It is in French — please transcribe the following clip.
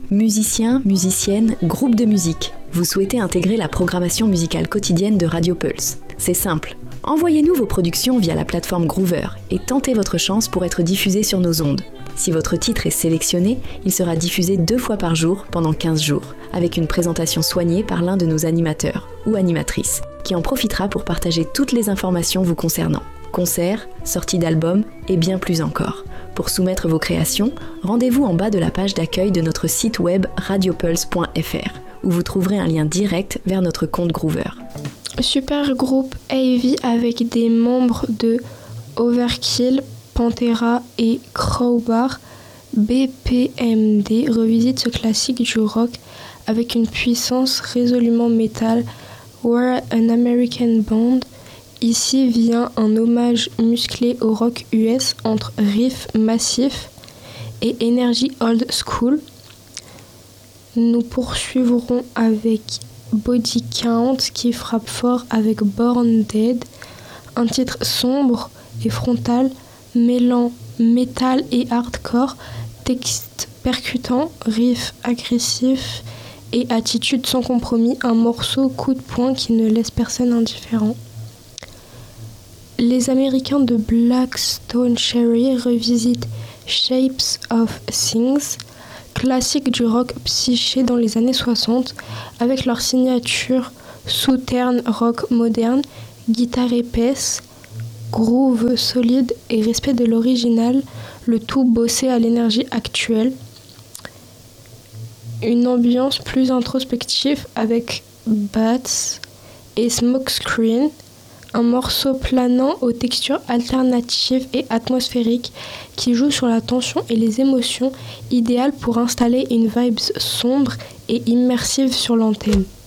Musiciens, musiciennes, groupes de musique, vous souhaitez intégrer la programmation musicale quotidienne de Radio Pulse. C'est simple. Envoyez-nous vos productions via la plateforme Groover et tentez votre chance pour être diffusé sur nos ondes. Si votre titre est sélectionné, il sera diffusé 2 fois par jour pendant 15 jours, avec une présentation soignée par l'un de nos animateurs ou animatrices, qui en profitera pour partager toutes les informations vous concernant. Concerts, sorties d'albums et bien plus encore. Pour soumettre vos créations, rendez-vous en bas de la page d'accueil de notre site web radiopulse.fr, où vous trouverez un lien direct vers notre compte Groover. Super groupe AV avec des membres de Overkill, Pantera et Crowbar, BPMD revisite ce classique du rock avec une puissance résolument métal. We're an American Band. Ici vient un hommage musclé au rock US entre riffs massifs et énergie old school. Nous poursuivrons avec Body Count qui frappe fort avec Born Dead, un titre sombre et frontal mêlant métal et hardcore, texte percutant, riff agressif et attitude sans compromis, un morceau coup de poing qui ne laisse personne indifférent. Les Américains de Black Stone Cherry revisitent Shapes of Things, classique du rock psyché dans les années 60, avec leur signature southern rock moderne, guitare épaisse, groove solide et respect de l'original, le tout bossé à l'énergie actuelle. Une ambiance plus introspective avec Bats et Smokescreen, un morceau planant aux textures alternatives et atmosphériques qui joue sur la tension et les émotions, idéal pour installer une vibe sombre et immersive sur l'antenne.